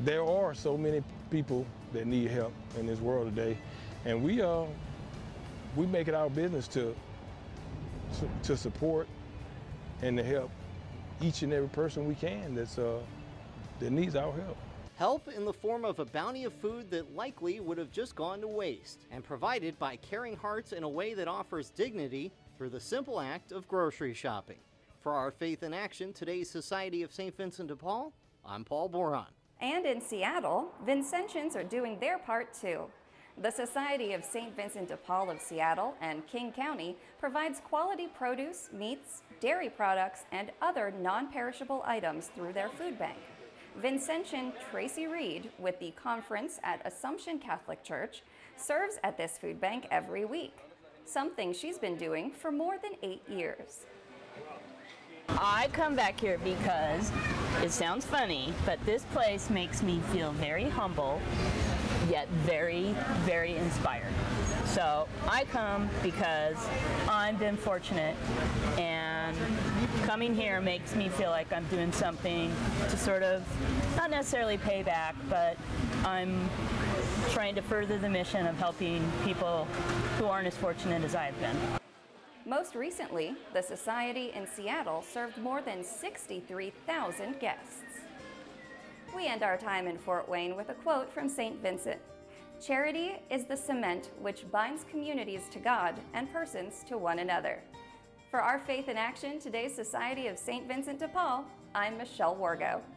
there are so many people that need help in this world today, and we make it our business to support and to help each and every person we can that needs our help. Help in the form of a bounty of food that likely would have just gone to waste, and provided by caring hearts in a way that offers dignity through the simple act of grocery shopping. For Our Faith in Action, today's Society of St. Vincent de Paul, I'm Paul Boron. And in Seattle, Vincentians are doing their part too. The Society of St. Vincent de Paul of Seattle and King County provides quality produce, meats, dairy products, and other non-perishable items through their food bank. Vincentian Tracy Reed with the conference at Assumption Catholic Church serves at this food bank every week, something she's been doing for more than 8 years. I come back here because it sounds funny, but this place makes me feel very humble, yet very, very inspired. So I come because I've been fortunate, and coming here makes me feel like I'm doing something to sort of, not necessarily pay back, but I'm trying to further the mission of helping people who aren't as fortunate as I've been. Most recently, the Society in Seattle served more than 63,000 guests. We end our time in Fort Wayne with a quote from St. Vincent. "Charity is the cement which binds communities to God and persons to one another." For Our Faith in Action, today's Society of St. Vincent de Paul, I'm Michelle Wargo.